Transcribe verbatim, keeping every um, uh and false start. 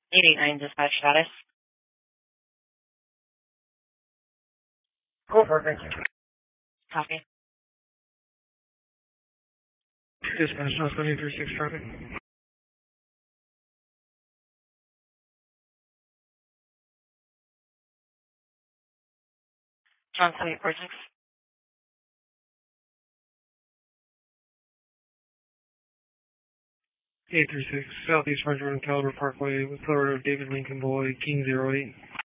eight eight nine dispatch status. Go for it, thank you. Copy. Dispatch, now seven three six traffic. John seven eight four six. eight three six, Southeast French Road, Caliber Parkway, with Florida, David Lincoln Boy, King zero eight.